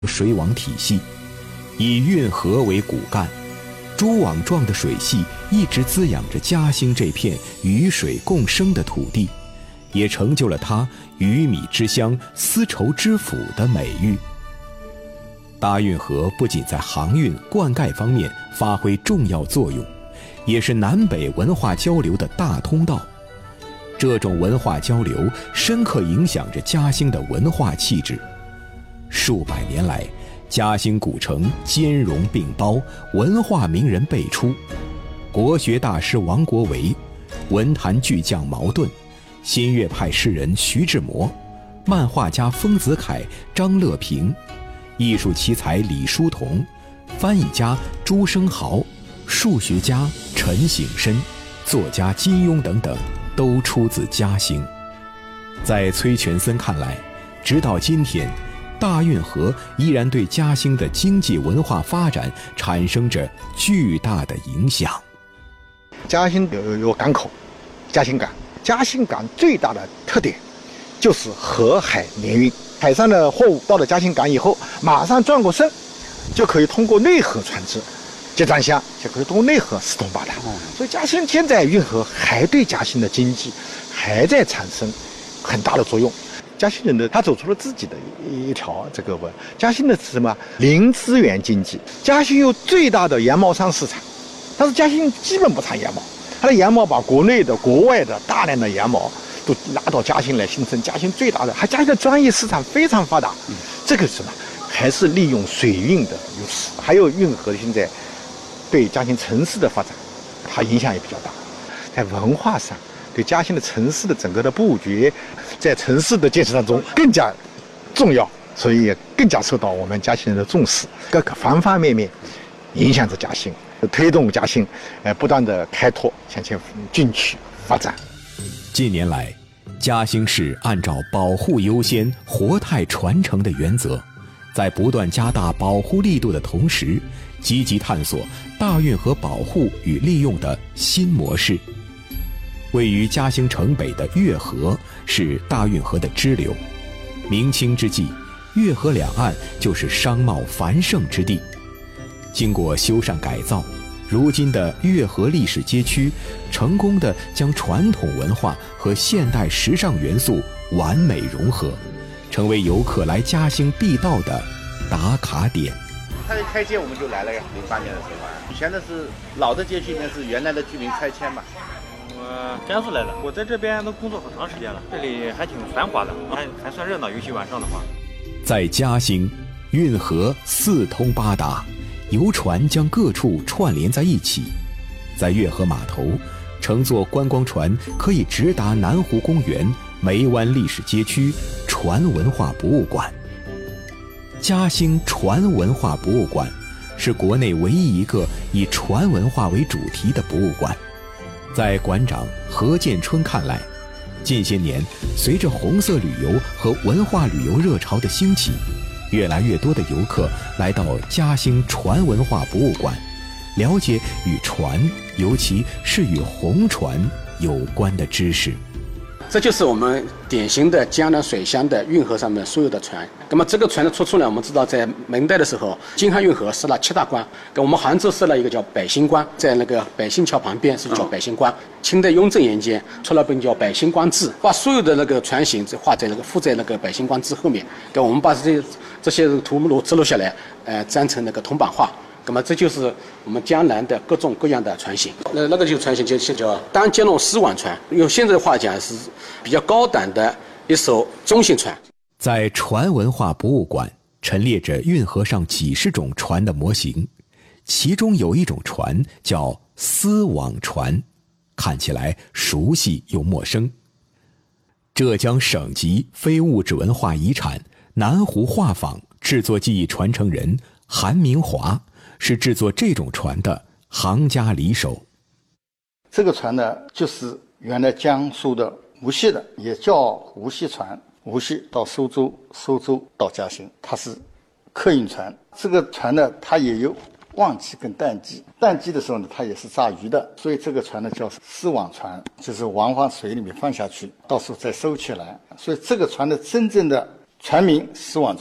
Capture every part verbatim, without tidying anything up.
水网体系，以运河为骨干，蛛网状的水系一直滋养着嘉兴这片鱼水共生的土地，也成就了它鱼米之乡、丝绸之府的美誉。大运河不仅在航运、灌溉方面发挥重要作用，也是南北文化交流的大通道。这种文化交流深刻影响着嘉兴的文化气质。数百年来，嘉兴古城兼容并包，文化名人辈出，国学大师王国维，文坛巨匠茅盾，新乐派诗人徐志摩，漫画家丰子恺、张乐平，艺术奇才李叔同，翻译家朱生豪，数学家陈省身，作家金庸等等，都出自嘉兴。在崔全森看来，直到今天，大运河依然对嘉兴的经济文化发展产生着巨大的影响。 嘉兴有有港口，嘉兴港。嘉兴港最大的特点就是河海联运，海上的货物到了嘉兴港以后，马上转过身，就可以通过内河船只接转向，就可以通过内河四通八达。所以嘉兴现在运河还对嘉兴的经济还在产生很大的作用。嘉兴人呢，他走出了自己的一条这个文。嘉兴的是什么？零资源经济。嘉兴有最大的羊毛商市场，但是嘉兴基本不产羊毛，它的羊毛把国内的、国外的大量的羊毛都拉到嘉兴来，形成嘉兴最大的。还嘉兴的专业市场非常发达。嗯、这个是什么？还是利用水运的优势，还有运河现在对嘉兴城市的发展，它影响也比较大。在文化上，对嘉兴的城市的整个的布局，在城市的建设当中更加重要，所以也更加受到我们嘉兴人的重视，各个方方面面影响着嘉兴，推动嘉兴呃不断的开拓向前进取发展。 近年来，嘉兴市按照保护优先、活态传承的原则，在不断加大保护力度的同时，积极探索大运河保护与利用的新模式。位于嘉兴城北的月河是大运河的支流，明清之际，月河两岸就是商贸繁盛之地。经过修缮改造，如今的月河历史街区成功地将传统文化和现代时尚元素完美融合，成为游客来嘉兴必到的打卡点。 它一开街我们就来了呀，零八年的时候啊，以前的是老的街区里面是原来的居民拆迁嘛。 我甘肃来的，我在这边都工作很长时间了，这里还挺繁华的，还还算热闹，尤其晚上的话。 在嘉兴，运河四通八达，游船将各处串联在一起。在月河码头，乘坐观光船可以直达南湖公园、梅湾历史街区、船文化博物馆。嘉兴船文化博物馆是国内唯一一个以船文化为主题的博物馆。在馆长何建春看来，近些年随着红色旅游和文化旅游热潮的兴起，越来越多的游客来到嘉兴船文化博物馆，了解与船，尤其是与红船有关的知识。 这就是我们典型的江南水乡的运河上面所有的船。那么这个船的出处呢，我们知道在明代的时候，京汉运河设了七大关，跟我们杭州设了一个叫百兴关，在那个百兴桥旁边是叫百兴关。清代雍正年间出了本叫《百兴关志》，把所有的那个船型画在那个附在那个百兴关志后面，跟我们把这些这些图录记录下来，呃，粘成那个铜版画。那么这就是我们江南的各种各样的船型。那那个就是船型就叫单接龙丝网船，用现在的话讲是比较高档的一艘中型船。 在船文化博物馆陈列着运河上几十种船的模型，其中有一种船叫丝网船，看起来熟悉又陌生。浙江省级非物质文化遗产南湖画舫制作技艺传承人韩明华是制作这种船的行家里手。 这个船呢，就是原来江苏的无锡的，也叫无锡船，无锡到苏州，苏州到嘉兴，它是客运船。这个船呢，它也有旺季跟淡季，淡季的时候呢，它也是炸鱼的，所以这个船呢叫丝网船，就是网往水里面放下去，到时候再收起来。所以这个船的真正的船名丝网船，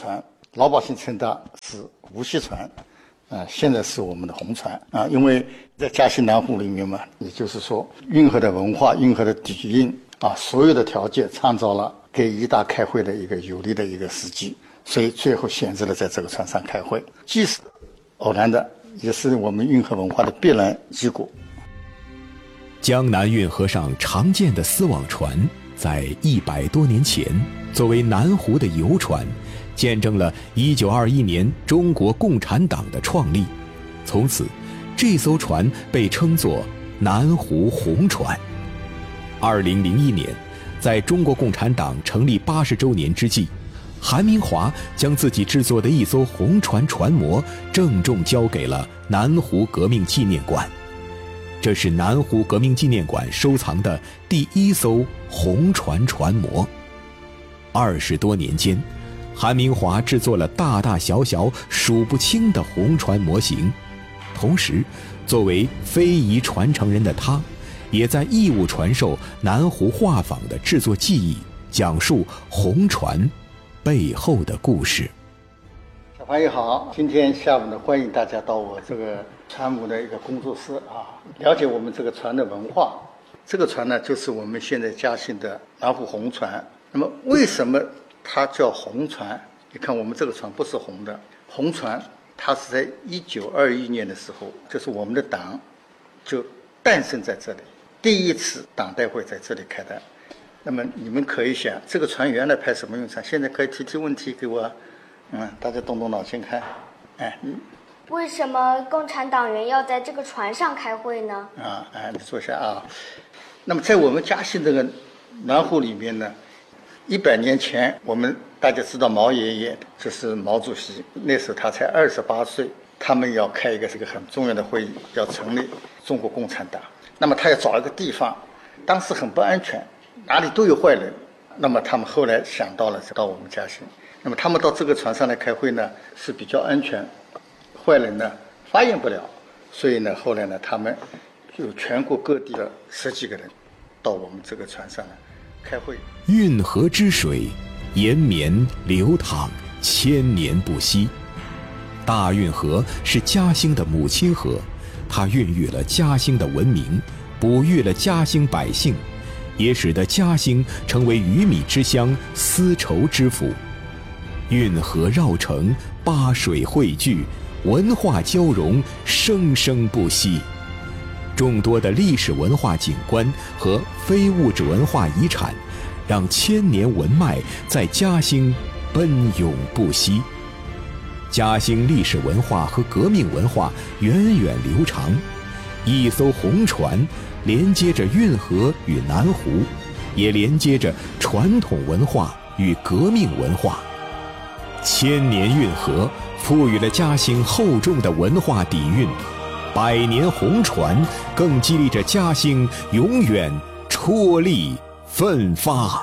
老百姓称它是无锡船，啊，现在是我们的红船啊，因为在嘉兴南湖里面嘛，也就是说运河的文化、运河的底蕴啊，所有的条件创造了给一大开会的一个有利的一个时机，所以最后选择了在这个船上开会，既是偶然的，也是我们运河文化的必然结果。 江南运河上常见的丝网船，在一百多年前作为南湖的游船，见证了一九二一年中国共产党的创立。从此，这艘船被称作南湖红船。二零零一年，在中国共产党成立八十周年之际，韩明华将自己制作的一艘红船船模郑重交给了南湖革命纪念馆。这是南湖革命纪念馆收藏的第一艘红船船模。二十多年间，韩明华制作了大大小小数不清的红船模型，同时作为非遗传承人的他，也在义务传授南湖画舫的制作技艺，讲述红船背后的故事。 小朋友好，今天下午呢，欢迎大家到我这个船模的一个工作室啊，了解我们这个船的文化。这个船呢，就是我们现在嘉兴的南湖红船。那么为什么它叫红船？你看我们这个船不是红的，红船它是在一九二一年的时候，就是我们的党就诞生在这里，第一次党代会在这里开的。那么你们可以想，这个船原来派什么用场？现在可以提提问题给我，嗯，大家动动脑筋看，哎，嗯， 为什么共产党员要在这个船上开会呢？ 啊，哎，你坐下啊。那么在我们嘉兴这个南湖里面呢，一百年前，我们大家知道毛爷爷就是毛主席，那时候他才二十八岁，他们要开一个这个很重要的会议，要成立中国共产党。那么他要找一个地方，当时很不安全，哪里都有坏人。那么他们后来想到了到我们嘉兴，那么他们到这个船上来开会呢，是比较安全，坏人呢发现不了，所以呢后来呢他们就全国各地的十几个人到我们这个船上来开会。 运河之水延绵流淌，千年不息。大运河是嘉兴的母亲河，它孕育了嘉兴的文明，哺育了嘉兴百姓，也使得嘉兴成为鱼米之乡、丝绸之府。运河绕城，八水汇聚，文化交融，生生不息。众多的历史文化景观和非物质文化遗产，让千年文脉在嘉兴奔涌不息。嘉兴历史文化和革命文化源远流长，一艘红船连接着运河与南湖，也连接着传统文化与革命文化。千年运河赋予了嘉兴厚重的文化底蕴，百年红船更激励着嘉兴永远踔厉奋发。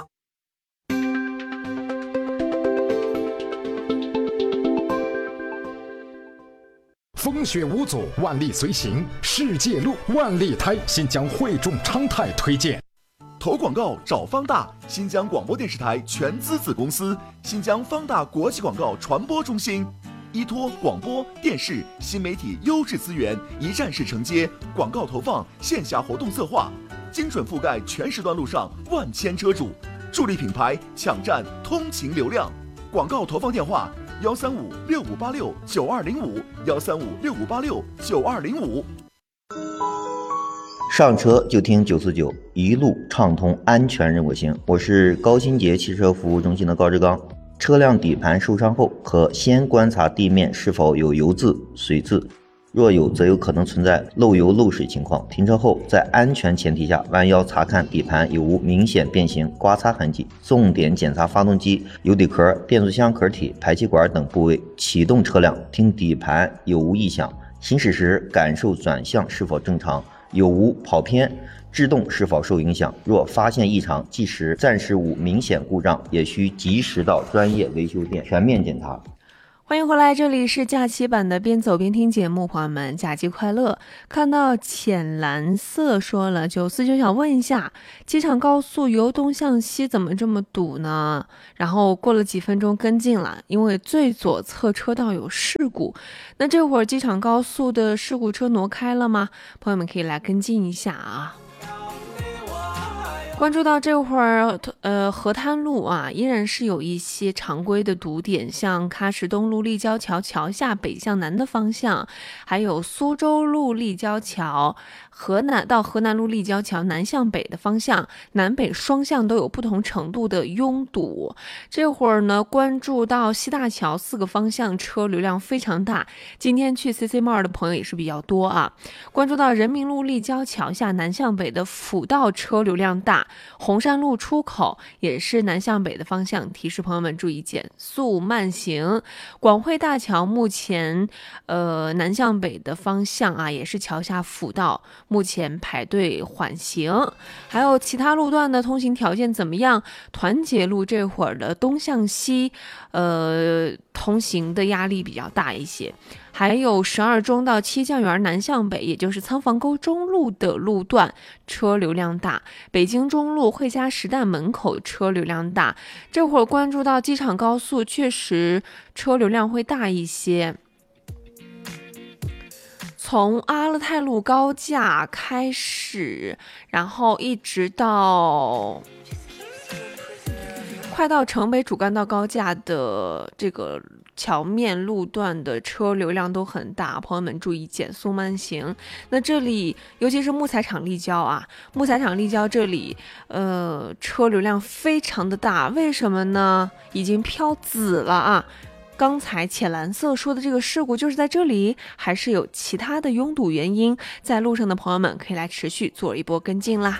风雪无阻，万里随行，世界路万里胎，新疆汇众昌泰推荐。 投广告找方大，新疆广播电视台全资子公司，新疆方大国际广告传播中心，依托广播电视新媒体优质资源，一站式承接广告投放、线下活动策划，精准覆盖全时段路上万千车主，助力品牌抢占通勤流量。广告投放电话：幺三五六五八六九二零五，幺三五六五八六九二零五。 上车就听九四九，一路畅通，安全任我行。我是高新杰汽车服务中心的高志刚。车辆底盘受伤后，可先观察地面是否有油渍、水渍，若有，则有可能存在漏油漏水情况。停车后，在安全前提下，弯腰查看底盘有无明显变形、刮擦痕迹，重点检查发动机、油底壳、变速箱壳体、排气管等部位。启动车辆，听底盘有无异响，行驶时感受转向是否正常，有无跑偏，制动是否受影响。若发现异常，即使暂时无明显故障，也需及时到专业维修店全面检查。 欢迎回来，这里是假期版的边走边听节目，朋友们假期快乐。看到浅蓝色说了，九四就想问一下，机场高速由东向西怎么这么堵呢？然后过了几分钟跟进了，因为最左侧车道有事故。那这会儿机场高速的事故车挪开了吗？朋友们可以来跟进一下啊。关注到这会儿，呃，河滩路啊，依然是有一些常规的堵点，像喀什东路立交桥桥下北向南的方向，还有苏州路立交桥河南到河南路立交桥南向北的方向，南北双向都有不同程度的拥堵。这会儿呢，关注到西大桥四个方向车流量非常大，今天去 C C Mall 的朋友也是比较多啊。关注到人民路立交桥下南向北的辅道车流量大。红山路出口也是南向北的方向，提示朋友们注意减速慢行。广汇大桥目前呃南向北的方向啊，也是桥下辅道，目前排队缓行。还有其他路段的通行条件怎么样？团结路这会儿的东向西呃通行的压力比较大一些。还有十二中到七酱园南向北，也就是仓房沟中路的路段车流量大，北京中路汇嘉实弹门口车流量大。这会儿关注到机场高速，确实车流量会大一些。从阿勒泰路高架开始，然后一直到快到城北主干道高架的这个桥面路段的车流量都很大，朋友们注意减速慢行。那这里尤其是木材厂立交啊，木材厂立交这里呃车流量非常的大，为什么呢？已经飘紫了啊。刚才浅蓝色说的这个事故就是在这里，还是有其他的拥堵原因？在路上的朋友们可以来持续做一波跟进啦。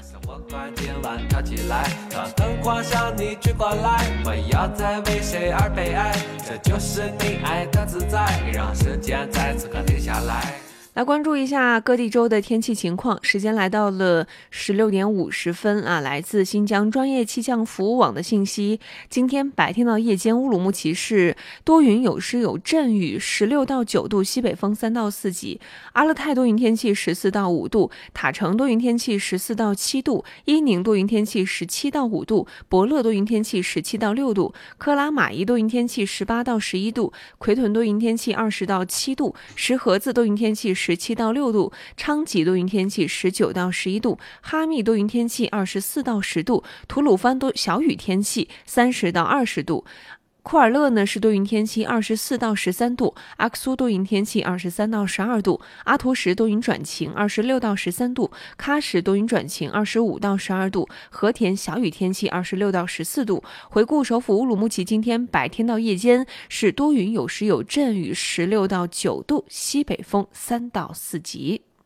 来关注一下各地州的天气情况，时间来到了十六点五十分啊！来自新疆专业气象服务网的信息，今天白天到夜间乌鲁木齐市多云有时有阵雨，十六到九度，西北风三到四级；阿勒泰多云天气十四到五度，塔城多云天气十四到七度，伊宁多云天气十七到五度，博乐多云天气十七到六度，克拉玛依多云天气十八到十一度，奎屯多云天气二十到七度，石河子多云天气十七到六度，昌吉多云天气十九到十一度，哈密多云天气二十四到十度，吐鲁番多小雨天气三十到二十度。库尔勒呢是多云天气二十四到十三度，阿克苏多云天气二十三到十二度，阿图什多云转晴二十六到十三度，喀什多云转晴二十五到十二度，和田小雨天气二十六到十四度。回顾首府乌鲁木齐今天白天到夜间是多云有时有阵雨，十六到九度，西北风三到四级。